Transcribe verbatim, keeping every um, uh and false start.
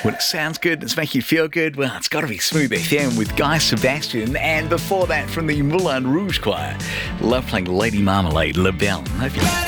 When it sounds good, it's making you feel good, well, it's got to be Smooth F M with Guy Sebastian. And before that, from the Moulin Rouge Choir, love playing Lady Marmalade, La Belle. Hope you